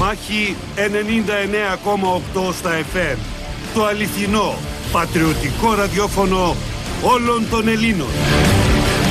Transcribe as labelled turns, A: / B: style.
A: Μάχη 99,8 στα FM. Το αληθινό, πατριωτικό ραδιόφωνο όλων των Ελλήνων.